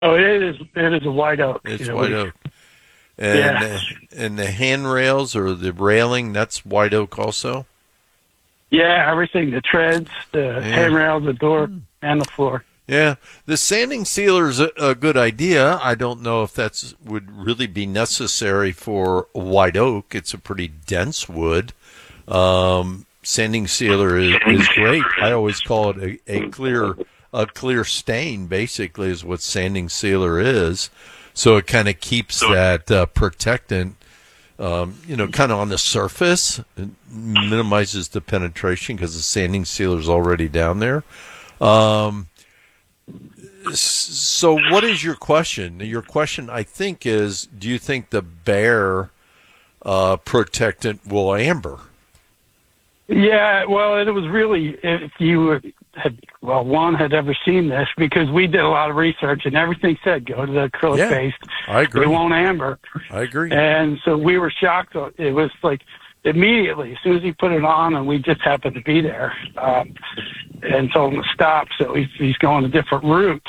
Oh, it is a white oak. It's white oak. Yeah. And the handrails or the railing, that's white oak also? Yeah, everything, the treads, the Yeah. handrail, the door, and the floor. Yeah, the sanding sealer is a good idea. I don't know if that's would really be necessary for white oak. It's a pretty dense wood. Sanding sealer is great. I always call it a clear stain. Basically, is what sanding sealer is. So it kind of keeps that protectant, kind of on the surface. It minimizes the penetration because the sanding sealer is already down there. So what is your question? Your question, I think, is do you think the Behr protectant will amber? Yeah, well, it was really, if you one had ever seen this, because we did a lot of research and everything said go to the acrylic based. I agree. It won't amber. I agree. And so we were shocked. It was like immediately, as soon as he put it on, and we just happened to be there, and told him to stop. So he's going a different route.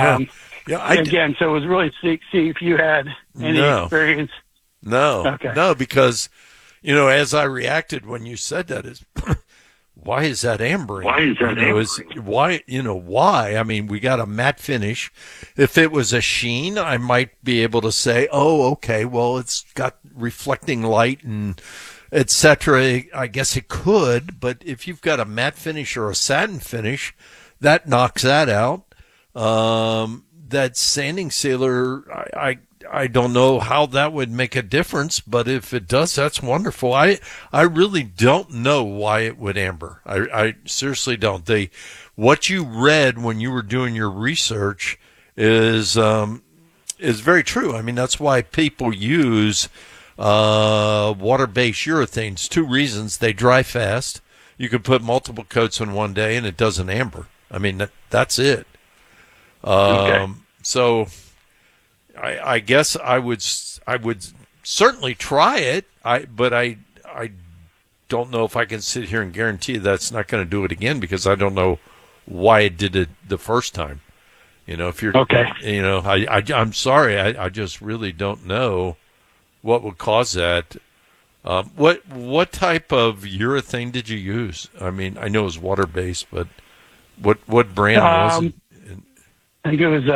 Again, so it was really see if you had any experience. No. Okay. No, because, as I reacted when you said that is, why is that ambering? Why is that ambering? Why? I mean, we got a matte finish. If it was a sheen, I might be able to say, oh, okay, well, it's got reflecting light and etc. I guess it could, but if you've got a matte finish or a satin finish, that knocks that out. That sanding sealer, I don't know how that would make a difference, but if it does, that's wonderful. I really don't know why it would amber. I seriously don't. What you read when you were doing your research is very true. I mean, that's why people use water-based urethanes. Two reasons: they dry fast. You can put multiple coats in one day, and it doesn't amber. I mean, that's it. Okay. So I guess I would certainly try it. But I don't know if I can sit here and guarantee that's not going to do it again, because I don't know why it did it the first time. If you're okay, I'm sorry, I just really don't know what would cause that. What type of urethane did you use? I mean, I know it was water based, but what brand was it? I think it was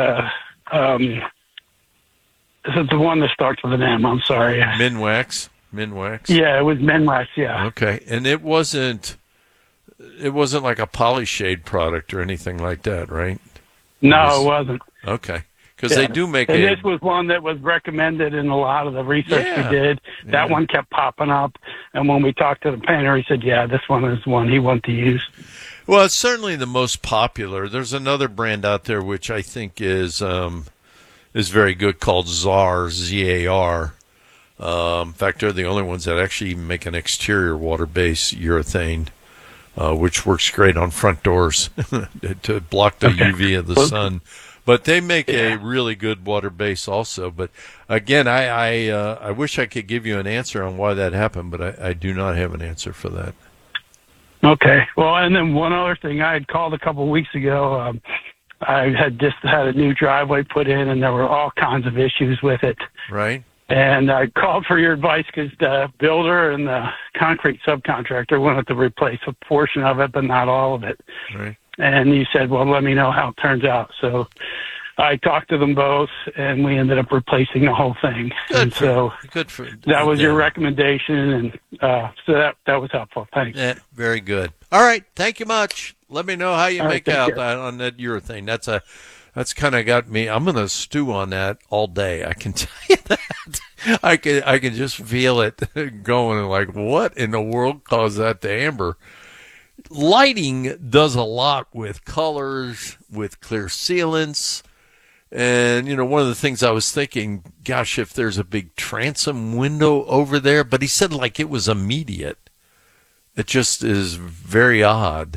this is the one that starts with an M. I'm sorry. Minwax. Yeah, it was Minwax. Yeah. Okay, and it wasn't like a Polyshade product or anything like that, right? No, it wasn't. Okay, because they do make this was one that was recommended in a lot of the research we did. That one kept popping up, and when we talked to the painter, he said, "Yeah, this one is one he wanted to use." Well, it's certainly the most popular. There's another brand out there which I think is very good, called ZAR, Z-A-R. In fact, they're the only ones that actually make an exterior water-based urethane, which works great on front doors to block the UV of the sun. But they make a really good water base also. But again, I wish I could give you an answer on why that happened, but I do not have an answer for that. Okay. Well, and then one other thing, I had called a couple of weeks ago. I had just had a new driveway put in, and there were all kinds of issues with it. Right. And I called for your advice because the builder and the concrete subcontractor wanted to replace a portion of it, but not all of it. Right. And you said, well, let me know how it turns out. So I talked to them both, and we ended up replacing the whole thing. That was your recommendation, and so that was helpful. Thanks. Yeah, very good. All right, thank you much. Let me know how you make out on that urethane. That's kind of got me. I'm going to stew on that all day. I can tell you that. I can just feel it going, like, what in the world caused that to amber? Lighting does a lot with colors, with clear sealants. And, one of the things I was thinking, gosh, if there's a big transom window over there, but he said like it was immediate. It just is very odd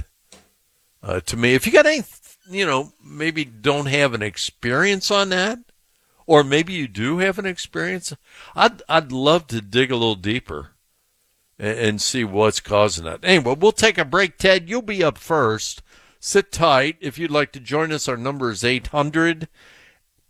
to me. If you got any, maybe don't have an experience on that, or maybe you do have an experience, I'd love to dig a little deeper and see what's causing that. Anyway, we'll take a break. Ted, you'll be up first. Sit tight. If you'd like to join us, our number is 800